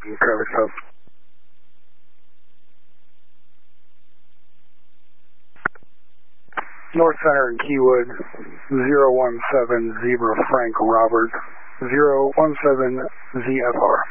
Traffic stop. North Center in Keywood, 017 Zebra Frank Robert, 017 ZFR.